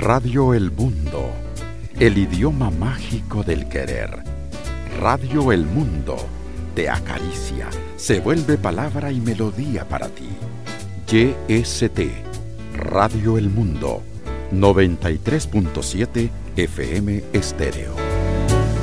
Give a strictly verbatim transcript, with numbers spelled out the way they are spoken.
Radio El Mundo, el idioma mágico del querer. Radio El Mundo te acaricia, se vuelve palabra y melodía para ti. Y S T, Radio El Mundo, noventa y tres punto siete F M Estéreo.